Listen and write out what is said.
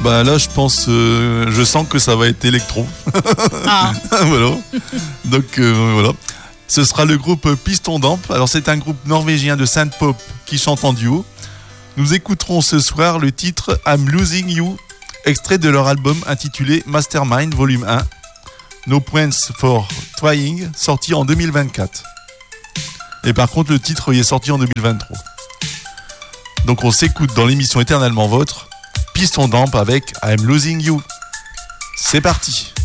Bah là, je pense, je sens que ça va être électro. Ah. Voilà. Donc voilà. Ce sera le groupe Piston Damp. Alors c'est un groupe norvégien de synth-pop qui chante en duo. Nous écouterons ce soir le titre I'm Losing You, extrait de leur album intitulé Mastermind Volume 1, No Points for Trying, sorti en 2024. Et par contre, le titre il est sorti en 2023. Donc on s'écoute dans l'émission Éternellement Vôtre, Piston Damp avec I'm Losing You. C'est parti.